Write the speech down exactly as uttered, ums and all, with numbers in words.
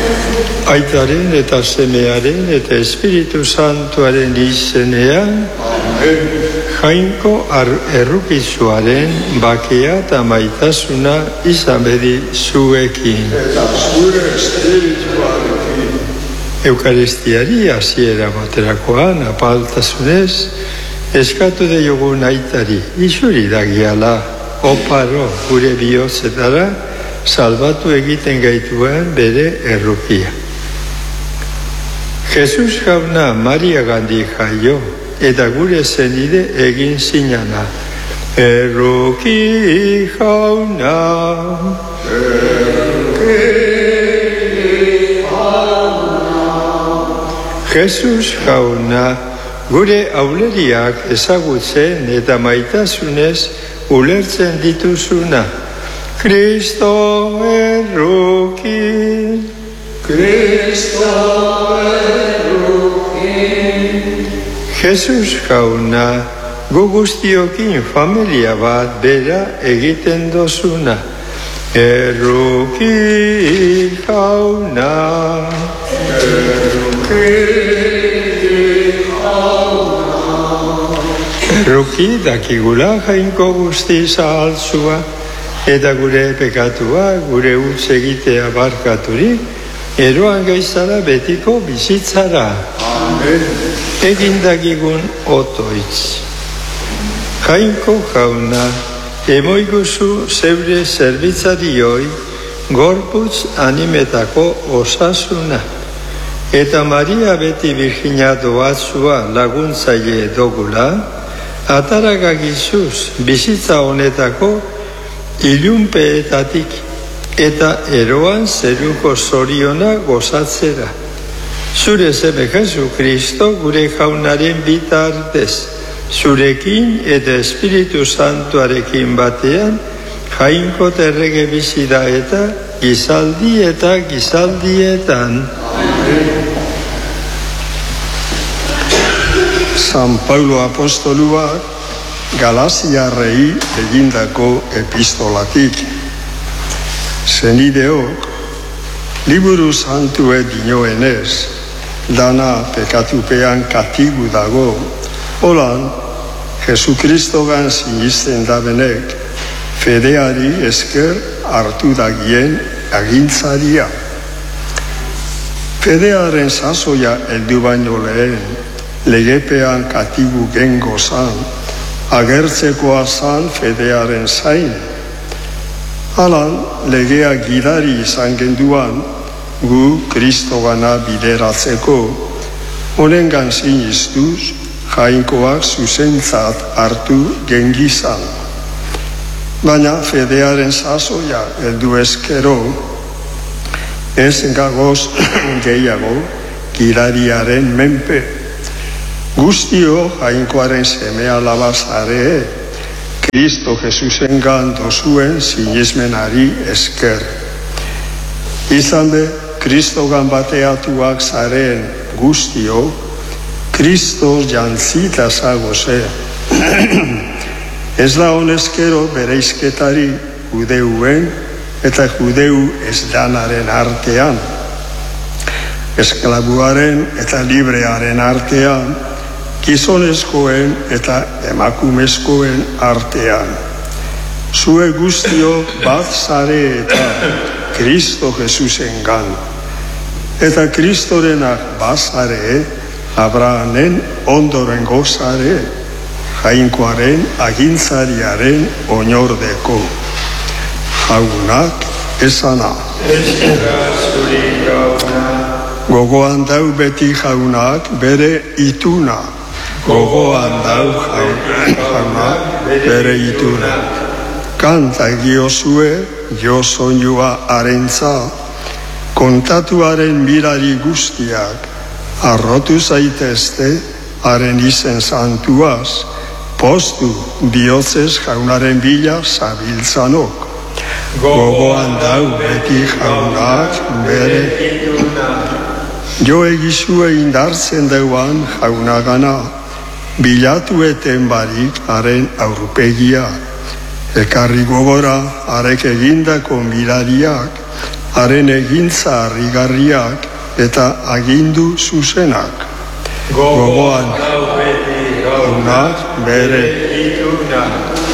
Aitaren eta semearen eta Espiritu Santuaren izenean, Jainko errukizuaren bakea eta maitasuna izan bedi zuekin. Eta zure espirituarekin. Eukaristiari hasiera moterakoan apaltasunez eskatu diogun aitari isuri dagiala oparo gure bihotzetara salbatu egiten gaituen bere errukia. Jesus jauna Maria gandi jaio eta gure zenide egin zinana. Erruki jauna, erruki jauna. Jesus jauna gure auleriak ezagutzen eta maitasunez ulertzen dituzuna. Kristo erruki, Kristo erruki. Jesus jauna, gu guztiokin familia bat bera egiten dozuna. Erruki jauna, erruki jauna. Erruki dakigula Jainko guzti zahaltzua, eta gure pekatua, gure utz egitea barkaturik, eroan gaizara betiko bizitzara. Amen. Egindagigun otoitz. Jainko jauna, emoiguzu zeure zerbitzarioi gorputz animetako osasuna. Eta Maria beti Virginia doatzua laguntzaile dogula, ataragagizuz bizitza honetako ilunpeetatik eta eroan zeruko zoriona gozatzera. Zure zeme Jesu Kristo gure jaunaren bitartez, zurekin eta Espiritu Santuarekin batean, Jainko terrege bizi da eta gizaldi eta gizaldietan. San Paulo apostoluak Galaziarrei egindako epistolatik. Zenideok, liburu santue dinoenez, dana pekatupean katigu dago, holan, Jesukristogan sinisten dabenek, fedeari esker hartu dagien agintzaria. Fedearen sasoia heldu baino lehen, legepean katigu gengo zan, agertzekoa zan fedearen zain. Halan, legea gidari izan genduan, gu Kristogana bideratzeko, honengan sinistuz, Jainkoak zuzentzat hartu gengizan. Baina fedearen sasoia heldu eskero, ez gagoz gehiago gidariaren menpe. Guztio Jainkoaren semea labazare, Kristo Jesusengan dozuen sinismenari esker. Izan be, Kristogan bateatuak zaren guztio, Kristo jantzita zagoze. Ez da honezkero bereizketari judeuen eta judeu ez danaren artean, esklabuaren eta librearen artean, gizonezkoen eta emakumezkoen artean. Zue guztio bat zare eta Kristo Jesusengan. Eta Kristorenak bazare, Abrahamen ondorengo zare, Jainkoaren agintzariaren oinordeko. Jaunak esana. Gogoan dau beti jaunak bere ituna. Gogoan dau jaunak bere ituna. Kanta giozue, jo soinua arentza, kontatuaren mirari guztiak, arrotu zaitezte, haren izen santuaz, postu bihotzez jaunaren bila zabiltzanok. Gogoan dau beti jaunak bere ituna. Jo egizue indartzen dauan jaunagana, bilatu eten barik haren aurpegia. Ekarri gogora arek egindako mirariak, haren egintza harrigarriak eta agindu zuzenak. Gogoan daunak bere ituna